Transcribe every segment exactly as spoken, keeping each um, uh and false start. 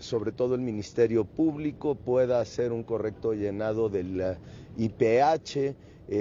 sobre todo el Ministerio Público, pueda hacer un correcto llenado del I P H,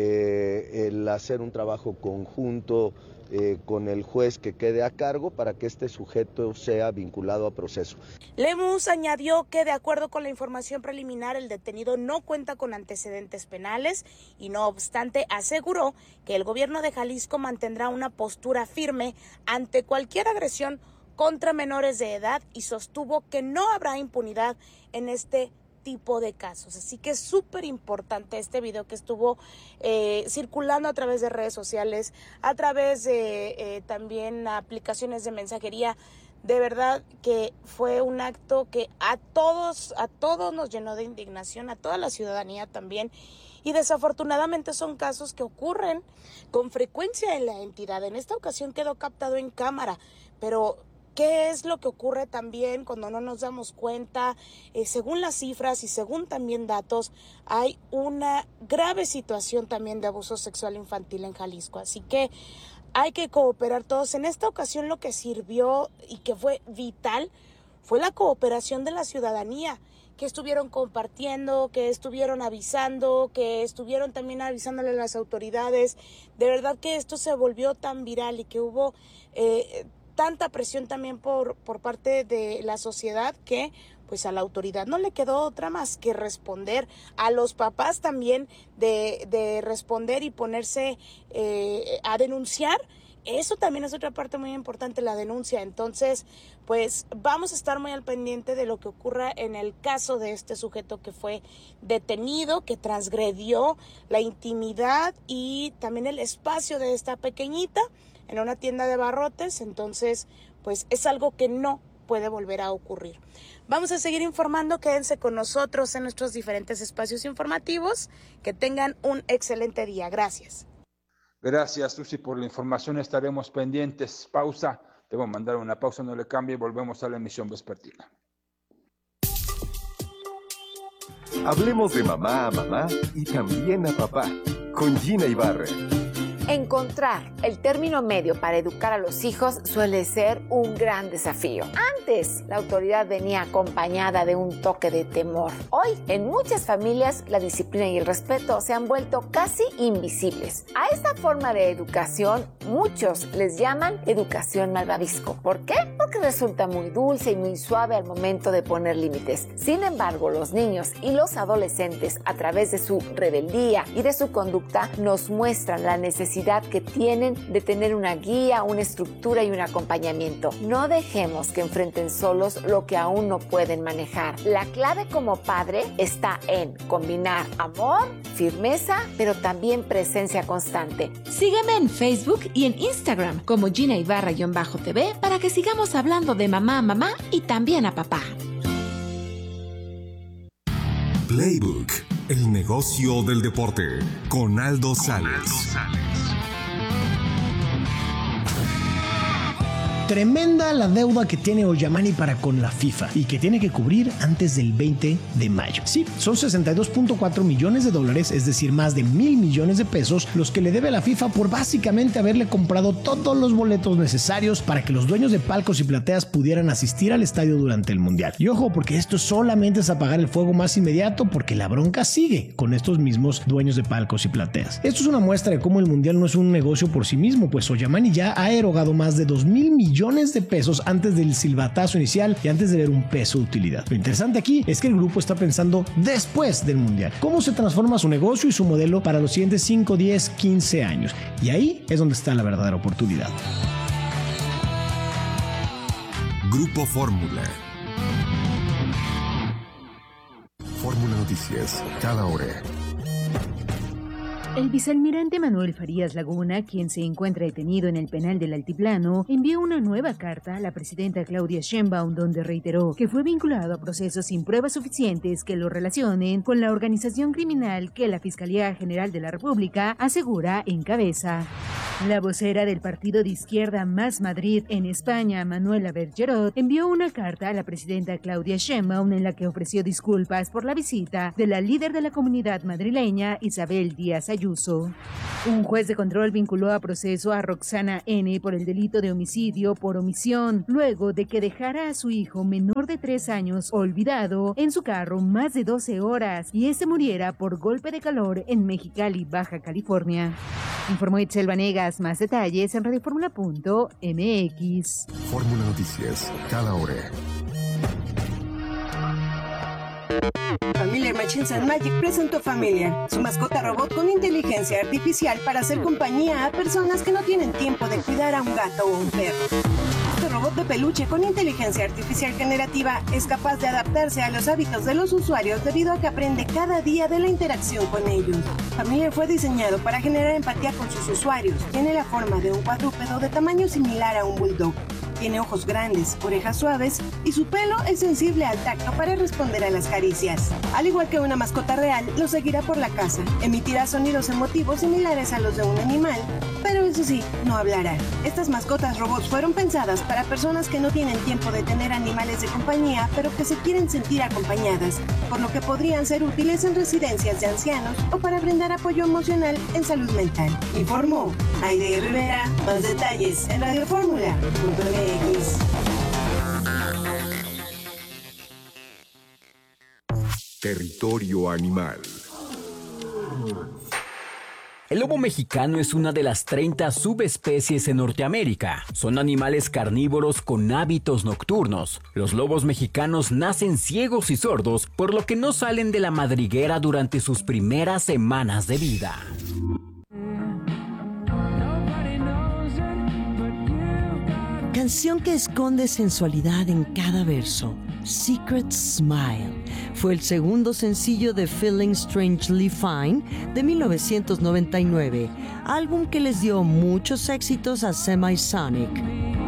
eh, el hacer un trabajo conjunto Eh, con el juez que quede a cargo para que este sujeto sea vinculado a proceso. Lemus añadió que de acuerdo con la información preliminar el detenido no cuenta con antecedentes penales y no obstante aseguró que el gobierno de Jalisco mantendrá una postura firme ante cualquier agresión contra menores de edad y sostuvo que no habrá impunidad en este tipo de casos. Así que es súper importante este video que estuvo eh, circulando a través de redes sociales, a través de eh, también aplicaciones de mensajería. De verdad que fue un acto que a todos, a todos nos llenó de indignación, a toda la ciudadanía también. Y desafortunadamente son casos que ocurren con frecuencia en la entidad. En esta ocasión quedó captado en cámara, pero ¿qué es lo que ocurre también cuando no nos damos cuenta? Eh, según las cifras y según también datos, hay una grave situación también de abuso sexual infantil en Jalisco. Así que hay que cooperar todos. En esta ocasión lo que sirvió y que fue vital fue la cooperación de la ciudadanía, que estuvieron compartiendo, que estuvieron avisando, que estuvieron también avisándole a las autoridades. De verdad que esto se volvió tan viral y que hubo Eh, tanta presión también por, por parte de la sociedad que pues a la autoridad no le quedó otra más que responder, a los papás también de, de responder y ponerse eh, a denunciar. Eso también es otra parte muy importante, la denuncia. Entonces, pues vamos a estar muy al pendiente de lo que ocurra en el caso de este sujeto que fue detenido, que transgredió la intimidad y también el espacio de esta pequeñita en una tienda de barrotes. Entonces, pues es algo que no puede volver a ocurrir. Vamos a seguir informando, quédense con nosotros en nuestros diferentes espacios informativos. Que tengan un excelente día. Gracias. Gracias, Susi, por la información. Estaremos pendientes. Pausa. Debo mandar una pausa, no le cambie. Volvemos a la emisión vespertina. Hablemos de mamá a mamá y también a papá, con Gina Ibarra. Encontrar el término medio para educar a los hijos suele ser un gran desafío. Antes, la autoridad venía acompañada de un toque de temor. Hoy, en muchas familias, la disciplina y el respeto se han vuelto casi invisibles. A esta forma de educación, muchos les llaman educación malvavisco. ¿Por qué? Porque resulta muy dulce y muy suave al momento de poner límites. Sin embargo, los niños y los adolescentes, a través de su rebeldía y de su conducta, nos muestran la necesidad que tienen de tener una guía, una estructura y un acompañamiento. No dejemos que enfrenten solos lo que aún no pueden manejar. La clave como padre está en combinar amor, firmeza, pero también presencia constante. Sígueme en Facebook y en Instagram como Gina Ibarra-T V para que sigamos hablando de mamá a mamá y también a papá. Playbook, el negocio del deporte, con Aldo Sales. Tremenda la deuda que tiene Oyamani para con la FIFA y que tiene que cubrir antes del veinte de mayo. Sí, son sesenta y dos punto cuatro millones de dólares, es decir, más de mil millones de pesos, los que le debe a la FIFA por básicamente haberle comprado todos los boletos necesarios para que los dueños de palcos y plateas pudieran asistir al estadio durante el Mundial. Y ojo, porque esto solamente es apagar el fuego más inmediato, porque la bronca sigue con estos mismos dueños de palcos y plateas. Esto es una muestra de cómo el Mundial no es un negocio por sí mismo, pues Oyamani ya ha erogado más de dos mil millones de pesos antes del silbatazo inicial y antes de ver un peso de utilidad. Lo interesante aquí es que el grupo está pensando después del Mundial. ¿Cómo se transforma su negocio y su modelo para los siguientes cinco, diez, quince años? Y ahí es donde está la verdadera oportunidad. Grupo Fórmula. Fórmula Noticias, cada hora. El vicealmirante Manuel Farías Laguna, quien se encuentra detenido en el penal del Altiplano, envió una nueva carta a la presidenta Claudia Sheinbaum donde reiteró que fue vinculado a procesos sin pruebas suficientes que lo relacionen con la organización criminal que la Fiscalía General de la República asegura encabeza. La vocera del partido de izquierda Más Madrid en España, Manuela Bergerot, envió una carta a la presidenta Claudia Sheinbaum en la que ofreció disculpas por la visita de la líder de la comunidad madrileña, Isabel Díaz Ayuso, Ayuso. Un juez de control vinculó a proceso a Roxana N. por el delito de homicidio por omisión, luego de que dejara a su hijo menor de tres años olvidado en su carro más de doce horas y este muriera por golpe de calor en Mexicali, Baja California. Informó Itzel Vanegas. Más detalles en radioformula punto m x. Fórmula Noticias, cada hora. Familiar Machines and Magic presentó Familiar, su mascota robot con inteligencia artificial para hacer compañía a personas que no tienen tiempo de cuidar a un gato o un perro. Este robot de peluche con inteligencia artificial generativa es capaz de adaptarse a los hábitos de los usuarios debido a que aprende cada día de la interacción con ellos. Familiar fue diseñado para generar empatía con sus usuarios. Tiene la forma de un cuadrúpedo de tamaño similar a un bulldog. Tiene ojos grandes, orejas suaves y su pelo es sensible al tacto para responder a las caricias. Al igual que una mascota real, lo seguirá por la casa. Emitirá sonidos emotivos similares a los de un animal, pero eso sí, no hablará. Estas mascotas robots fueron pensadas para personas que no tienen tiempo de tener animales de compañía, pero que se quieren sentir acompañadas, por lo que podrían ser útiles en residencias de ancianos o para brindar apoyo emocional en salud mental. Informó Aide Rivera. Más detalles en radioformula punto m x. Territorio animal. El lobo mexicano es una de las treinta subespecies en Norteamérica. Son animales carnívoros con hábitos nocturnos. Los lobos mexicanos nacen ciegos y sordos, por lo que no salen de la madriguera durante sus primeras semanas de vida. Canción que esconde sensualidad en cada verso. Secret Smile fue el segundo sencillo de Feeling Strangely Fine de mil novecientos noventa y nueve, álbum que les dio muchos éxitos a Semisonic.